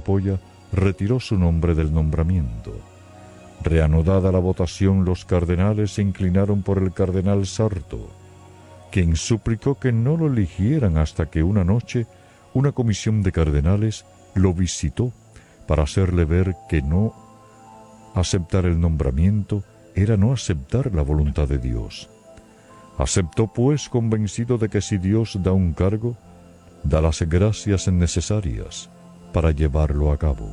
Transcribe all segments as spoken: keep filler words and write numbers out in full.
Ampolla retiró su nombre del nombramiento. Reanudada la votación, los cardenales se inclinaron por el cardenal Sarto, quien suplicó que no lo eligieran hasta que una noche una comisión de cardenales lo visitó para hacerle ver que no aceptar el nombramiento era no aceptar la voluntad de Dios. Aceptó, pues, convencido de que si Dios da un cargo, da las gracias necesarias para llevarlo a cabo.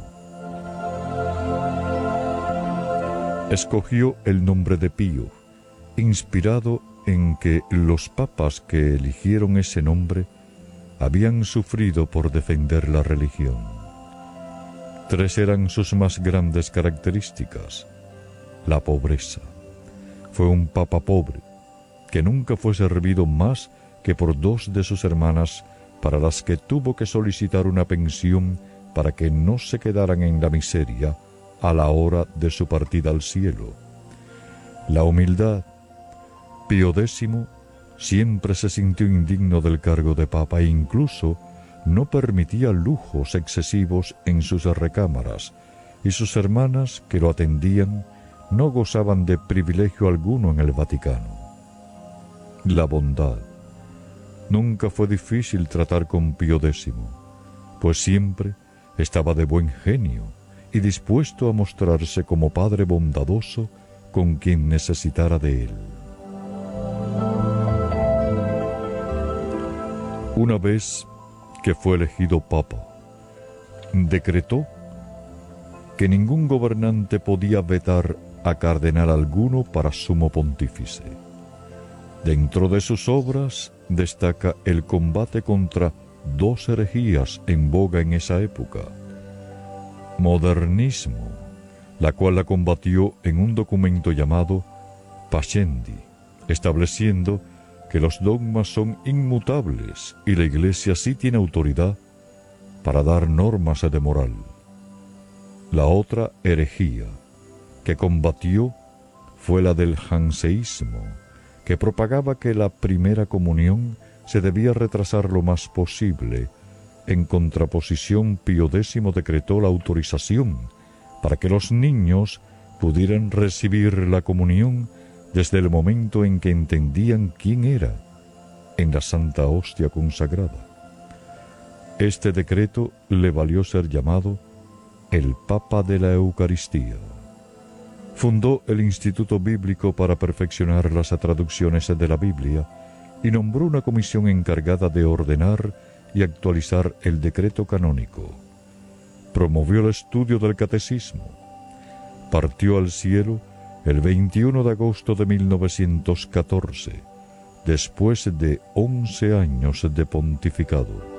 Escogió el nombre de Pío, inspirado en que los papas que eligieron ese nombre habían sufrido por defender la religión. Tres eran sus más grandes características. La pobreza. Fue un papa pobre, que nunca fue servido más que por dos de sus hermanas, para las que tuvo que solicitar una pensión para que no se quedaran en la miseria a la hora de su partida al cielo. La humildad. Pío X siempre se sintió indigno del cargo de papa e incluso no permitía lujos excesivos en sus recámaras, y sus hermanas que lo atendían no gozaban de privilegio alguno en el Vaticano. La bondad. Nunca fue difícil tratar con Pío X, pues siempre estaba de buen genio y dispuesto a mostrarse como padre bondadoso con quien necesitara de él. Una vez que fue elegido papa, decretó que ningún gobernante podía vetar a cardenal alguno para sumo pontífice. Dentro de sus obras destaca el combate contra dos herejías en boga en esa época: modernismo, la cual la combatió en un documento llamado Pascendi, estableciendo que los dogmas son inmutables y la Iglesia sí tiene autoridad para dar normas de moral. La otra herejía que combatió fue la del janseísmo, que propagaba que la primera comunión se debía retrasar lo más posible. En contraposición, Pío X decretó la autorización para que los niños pudieran recibir la comunión desde el momento en que entendían quién era en la Santa Hostia consagrada. Este decreto le valió ser llamado el Papa de la Eucaristía. Fundó el Instituto Bíblico para perfeccionar las traducciones de la Biblia y nombró una comisión encargada de ordenar y actualizar el decreto canónico. Promovió el estudio del catecismo. Partió al cielo el veintiuno de agosto de mil novecientos catorce, después de once años de pontificado.